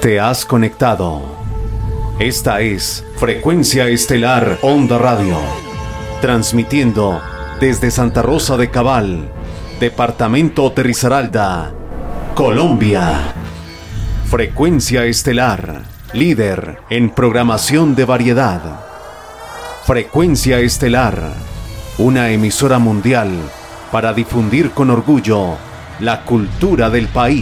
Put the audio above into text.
Te has conectado. Esta es Frecuencia Estelar Onda Radio, transmitiendo desde Santa Rosa de Cabal, Departamento de Risaralda, Colombia. Frecuencia Estelar, líder en programación de variedad. Frecuencia Estelar, una emisora mundial para difundir con orgullo la cultura del país.